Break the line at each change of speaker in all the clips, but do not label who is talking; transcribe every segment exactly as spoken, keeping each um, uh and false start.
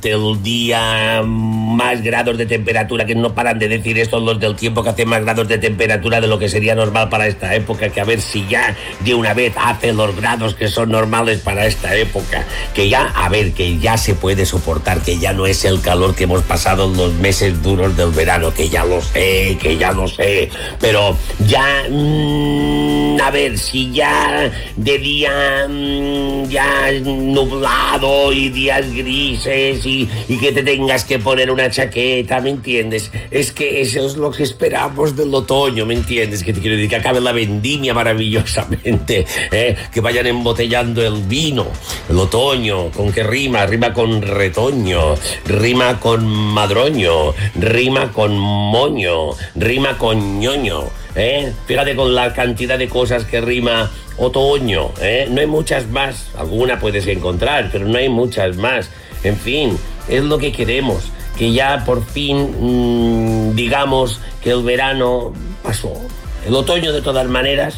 el día más grados de temperatura, que no paran de decir esto los del tiempo, que hace más grados de temperatura de lo que sería normal para esta época, que a ver si ya de una vez hace los grados que son normales para esta época, que ya, a ver, que ya se puede soportar, que ya no es el calor que hemos pasado en los meses duros del verano, que ya lo sé, que ya lo sé, pero ya, mmm, a ver, si ya de día mmm, ya nublado y días grises y Y, y que te tengas que poner una chaqueta, ¿me entiendes? Es que eso es lo que esperamos del otoño, ¿me entiendes? Que te quiero decir, que acabe la vendimia maravillosamente, ¿eh? Que vayan embotellando el vino, el otoño. ¿Con qué rima? Rima con retoño, rima con madroño, rima con moño, rima con ñoño, ¿eh? Fíjate con la cantidad de cosas que rima otoño, ¿eh? No hay muchas más, alguna puedes encontrar, pero no hay muchas más. En fin, es lo que queremos, que ya por fin mmm, digamos que el verano pasó. El otoño, de todas maneras,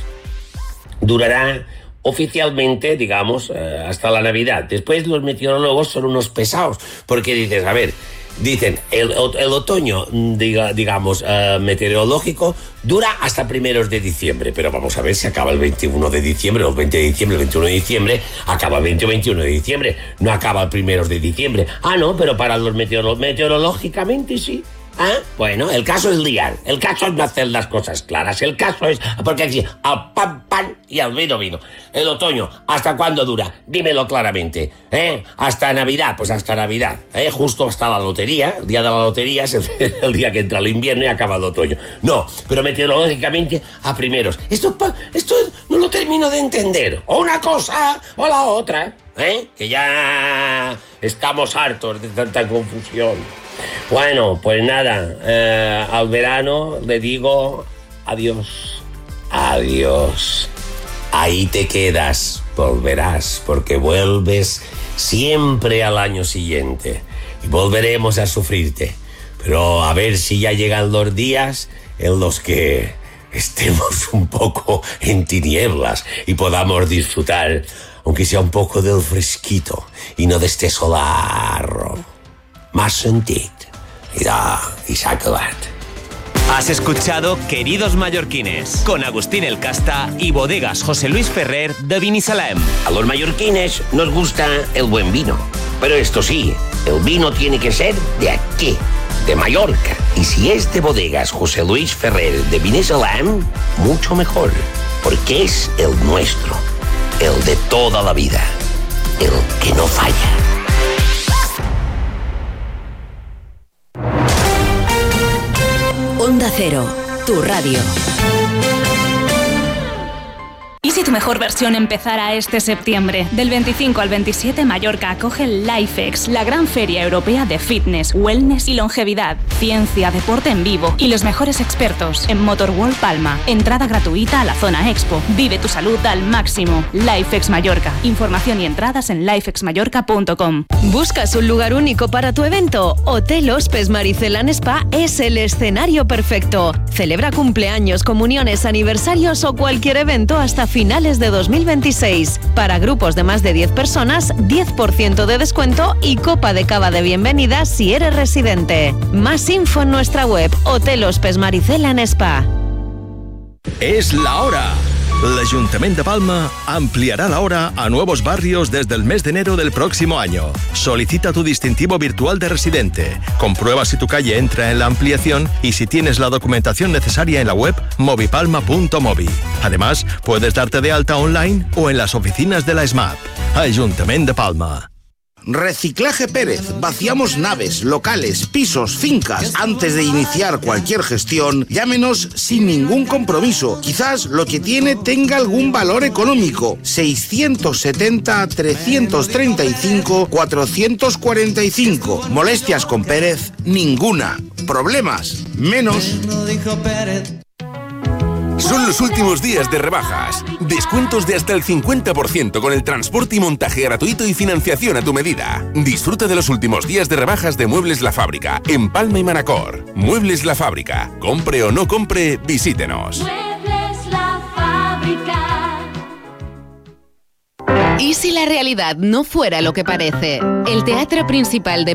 durará oficialmente, digamos, eh, hasta la Navidad. Después los meteorólogos son unos pesados, porque dices, a ver, dicen, el, el otoño, diga, digamos, uh, meteorológico, dura hasta primeros de diciembre, pero vamos a ver si acaba el veintiuno de diciembre, o el veinte de diciembre, el veintiuno de diciembre, acaba el veinte o veintiuno de diciembre, no acaba el primeros de diciembre. Ah, no, pero para los meteorólogos, meteorológicamente sí. ¿Ah? Bueno, el caso es liar, el caso es no hacer las cosas claras, el caso es, porque aquí, al pan, pan y al vino, vino. El otoño, ¿hasta cuándo dura? Dímelo claramente, ¿eh? Hasta Navidad, pues hasta Navidad, ¿eh? Justo hasta la lotería, el día de la lotería es el, el día que entra el invierno y acaba el otoño. No, pero meteorológicamente a primeros. Esto, esto no lo termino de entender, o una cosa o la otra, ¿eh? Que ya estamos hartos de tanta confusión. Bueno, pues nada, eh, al verano le digo adiós, adiós. Ahí te quedas, volverás, porque vuelves siempre al año siguiente y volveremos a sufrirte. Pero a ver si ya llegan los días en los que estemos un poco en tinieblas y podamos disfrutar, aunque sea un poco del fresquito y no de este solarro. Más sentit. Mira, y s'ha acabat.
Has escuchado Queridos Mallorquines con Agustín El Casta y Bodegas José Luis Ferrer de Binissalem.
A los mallorquines nos gusta el buen vino, pero esto sí, el vino tiene que ser de aquí, de Mallorca. Y si es de Bodegas José Luis Ferrer de Binissalem, mucho mejor, porque es el nuestro, el de toda la vida, el que no falla.
Onda Cero, tu radio.
¿Y si tu mejor versión empezara este septiembre? Del veinticinco al veintisiete, Mallorca acoge el LifeX, la gran feria europea de fitness, wellness y longevidad, ciencia, deporte en vivo y los mejores expertos en Motorworld Palma. Entrada gratuita a la zona Expo. Vive tu salud al máximo. LifeX Mallorca. Información y entradas en lifex mallorca punto com.
¿Buscas un lugar único para tu evento? Hotel Hospes Maricelan Spa es el escenario perfecto. Celebra cumpleaños, comuniones, aniversarios o cualquier evento hasta finales de dos mil veintiséis. Para grupos de más de diez personas, diez por ciento de descuento y copa de cava de bienvenida si eres residente. Más info en nuestra web, Hotel Hospes Maricelan Spa.
Es la hora. El Ayuntamiento de Palma ampliará la hora a nuevos barrios desde el mes de enero del próximo año. Solicita tu distintivo virtual de residente. Comprueba si tu calle entra en la ampliación y si tienes la documentación necesaria en la web movipalma punto movi. Además, puedes darte de alta online o en las oficinas de la S M A P. Ayuntamiento de Palma.
Reciclaje Pérez. Vaciamos naves, locales, pisos, fincas. Antes de iniciar cualquier gestión, llámenos sin ningún compromiso. Quizás lo que tiene tenga algún valor económico. seiscientos setenta, trescientos treinta y cinco, cuatrocientos cuarenta y cinco. Molestias con Pérez, ninguna. Problemas, menos.
Son los últimos días de rebajas. Descuentos de hasta el cincuenta por ciento con el transporte y montaje gratuito y financiación a tu medida. Disfruta de los últimos días de rebajas de Muebles La Fábrica en Palma y Manacor. Muebles La Fábrica. Compre o no compre, visítenos.
Muebles La Fábrica.
¿Y si la realidad no fuera lo que parece? El Teatro Principal de